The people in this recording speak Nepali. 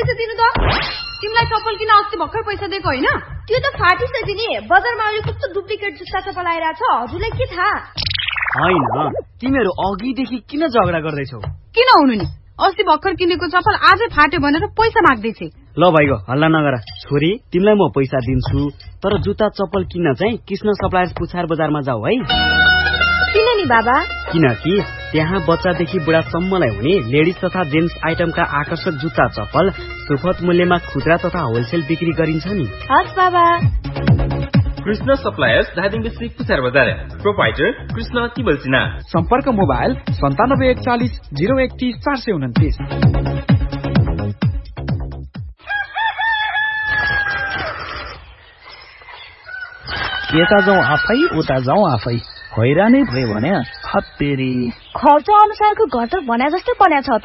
पैसा दिनु त? तिमीलाई चप्पल किन अस्ति भर्खर पैसा दिएको हैन? त्यो त फाटिसक्यो नि। बजारमा अहिले कस्तो डुप्लिकेट जुत्ता चप्पल आइराछ, हजुरलाई के थाहा? हैन, तिमीहरु अघिदेखि किन झगडा गर्दैछौ? किन हुनु नि? अस्ति भर्खर किनेको चप्पल आजै फाट्यो भनेर पैसा माग्दैछे। ल भाइको हल्ला नगर। छोरी, तिमीलाई म पैसा दिन्छु, तर जुत्ता चप्पल किन्न चाहिँ कृष्ण सप्लायर्स पुछार बजारमा जाऊ है। किन नि बाबा? किनकि त्यहाँ बच्चादेखि बुढासम्मलाई हुने लेडिज तथा जेन्ट्स आइटमका आकर्षक जुत्ता चप्पल सुपथ मूल्यमा खुद्रा तथा होलसेल बिक्री गरिन्छ नि। हस् बाबा। कृष्ण सप्लायर्स धादिङ डिस्ट्रिक्ट पुछार बजार। प्रोपाइटर कृष्ण तिबल सिन्हा। सम्पर्क मोबाइल 9741 031 429। यता जाउँ आफै उता जाउँ आफै, हैरानै भयो भने हत्तेरी। खर्च अनुसारको घर त भने जस्तै बन्या छ त।